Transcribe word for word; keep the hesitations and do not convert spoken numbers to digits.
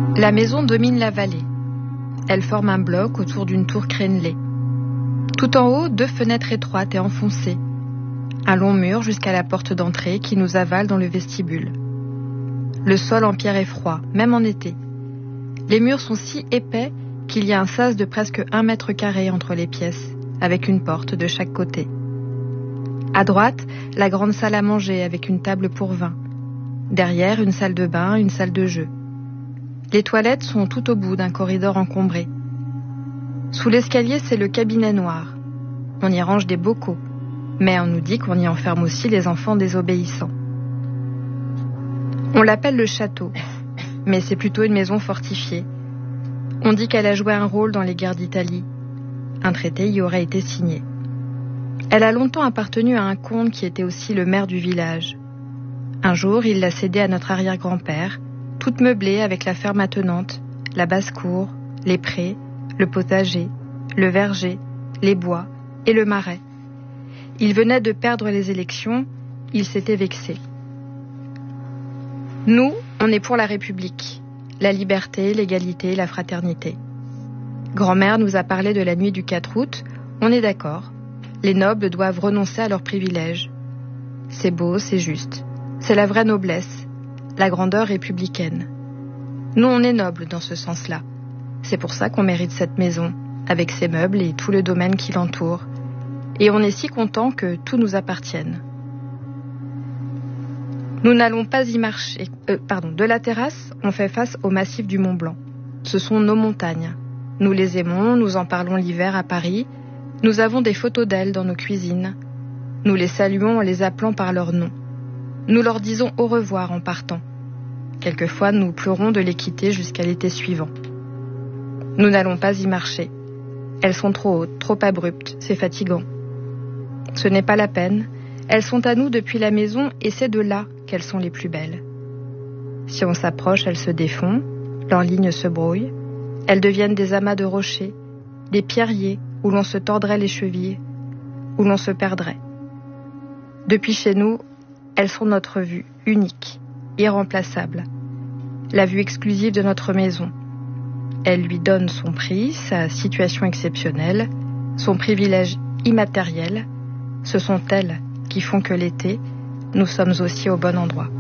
La maison domine la vallée. Elle forme un bloc autour d'une tour crénelée. Tout en haut, deux fenêtres étroites et enfoncées. Un long mur jusqu'à la porte d'entrée qui nous avale dans le vestibule. Le sol en pierre est froid, même en été. Les murs sont si épais qu'il y a un sas de presque un mètre carré entre les pièces, avec une porte de chaque côté. À droite, la grande salle à manger avec une table pour vingt. Derrière, une salle de bain, une salle de jeu. Les toilettes sont tout au bout d'un corridor encombré. Sous l'escalier, c'est le cabinet noir. On y range des bocaux, mais on nous dit qu'on y enferme aussi les enfants désobéissants. On l'appelle le château, mais c'est plutôt une maison fortifiée. On dit qu'elle a joué un rôle dans les guerres d'Italie. Un traité y aurait été signé. Elle a longtemps appartenu à un comte qui était aussi le maire du village. Un jour, il l'a cédée à notre arrière-grand-père, toute meublée avec la ferme attenante, la basse-cour, les prés, le potager, le verger, les bois et le marais. Il venait de perdre les élections, il s'était vexé. Nous, on est pour la République, la liberté, l'égalité, la fraternité. Grand-mère nous a parlé de la nuit du quatre août, on est d'accord. Les nobles doivent renoncer à leurs privilèges. C'est beau, c'est juste. C'est la vraie noblesse, la grandeur républicaine. Nous, on est nobles dans ce sens-là. C'est pour ça qu'on mérite cette maison, avec ses meubles et tout le domaine qui l'entoure. Et on est si content que tout nous appartienne. Nous n'allons pas y marcher. Euh, pardon, de la terrasse, on fait face au massif du Mont Blanc. Ce sont nos montagnes. Nous les aimons, nous en parlons l'hiver à Paris. Nous avons des photos d'elles dans nos cuisines. Nous les saluons en les appelant par leur nom. Nous leur disons au revoir en partant. Quelquefois, nous pleurons de les quitter jusqu'à l'été suivant. Nous n'allons pas y marcher. Elles sont trop hautes, trop abruptes, c'est fatigant. Ce n'est pas la peine. Elles sont à nous depuis la maison et c'est de là qu'elles sont les plus belles. Si on s'approche, elles se défont, leurs lignes se brouillent. Elles deviennent des amas de rochers, des pierriers où l'on se tordrait les chevilles, où l'on se perdrait. Depuis chez nous, elles sont notre vue, unique, irremplaçable. La vue exclusive de notre maison. Elle lui donne son prix, sa situation exceptionnelle, son privilège immatériel. Ce sont elles qui font que l'été, nous sommes aussi au bon endroit.